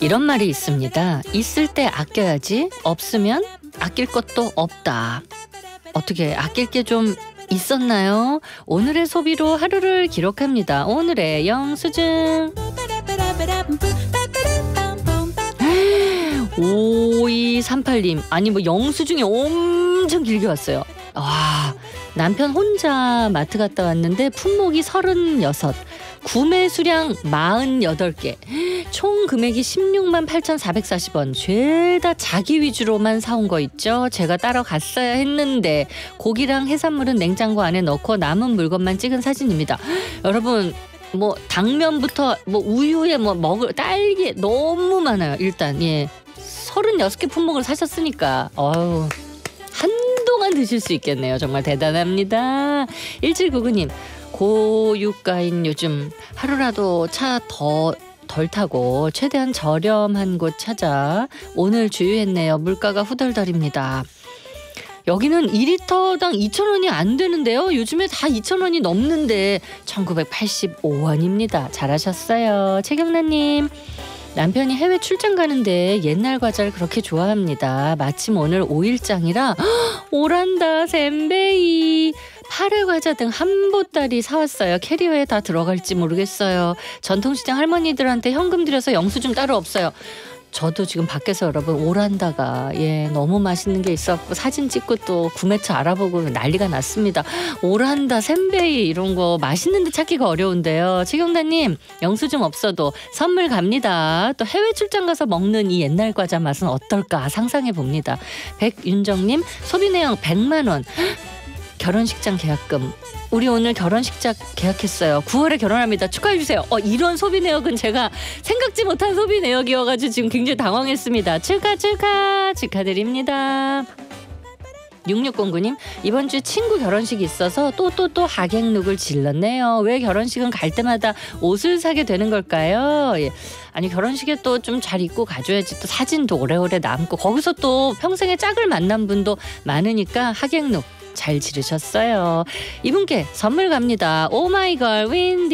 이런 말이 있습니다. 있을 때 아껴야지, 없으면 아낄 것도 없다. 어떻게 아낄 게 좀 있었나요? 오늘의 소비로 하루를 기록합니다. 오늘의 영수증. 5238님, 아니 뭐 영수증이 엄청 길게 왔어요. 와, 남편 혼자 마트 갔다 왔는데 품목이 36, 구매 수량 48개, 총 금액이 16만 8,440원. 죄다 자기 위주로만 사온 거 있죠. 제가 따라갔어야 했는데 고기랑 해산물은 냉장고 안에 넣고 남은 물건만 찍은 사진입니다. 여러분, 뭐 당면부터 뭐 우유에 뭐 먹을 딸기 너무 많아요. 일단 36개 품목을 사셨으니까 한동안 드실 수 있겠네요. 정말 대단합니다. 1799님, 고유가인 요즘 하루라도 차 덜 타고 최대한 저렴한 곳 찾아 오늘 주유했네요. 물가가 후덜덜입니다. 여기는 2리터당 2,000원이 안 되는데요. 요즘에 다 2,000원이 넘는데 1,985원입니다. 잘하셨어요. 최경란님, 남편이 해외 출장 가는데 옛날 과자를 그렇게 좋아합니다. 마침 오늘 5일장이라 오란다, 샌베이, 파래 과자 등 한보따리 사왔어요. 캐리어에 다 들어갈지 모르겠어요. 전통시장 할머니들한테 현금 드려서 영수증 따로 없어요. 저도 지금 밖에서 여러분 오란다가 너무 맛있는 게 있었고 사진 찍고 또 구매처 알아보고 난리가 났습니다. 오란다, 샌베이 이런 거 맛있는데 찾기가 어려운데요. 최경단님, 영수증 없어도 선물 갑니다. 또 해외 출장 가서 먹는 이 옛날 과자 맛은 어떨까 상상해 봅니다. 백윤정님, 소비 내역 100만 원. 결혼식장 계약금. 우리 오늘 결혼식장 계약했어요. 9월에 결혼합니다. 축하해주세요. 이런 소비 내역은 제가 생각지 못한 소비 내역이어가지고 지금 굉장히 당황했습니다. 축하드립니다. 6609님, 이번 주에 친구 결혼식이 있어서 또 하객룩을 질렀네요. 왜 결혼식은 갈 때마다 옷을 사게 되는 걸까요? 아니 결혼식에 또 좀 잘 입고 가줘야지 또 사진도 오래오래 남고 거기서 또 평생의 짝을 만난 분도 많으니까 하객룩 잘 지르셨어요. 이분께 선물 갑니다. 오마이걸 윈디